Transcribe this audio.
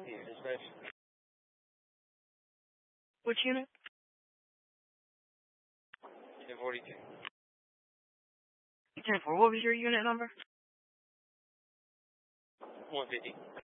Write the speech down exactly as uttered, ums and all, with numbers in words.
Yeah, dispatch. Which unit? ten forty-two. ten four. What was your unit number? one fifty.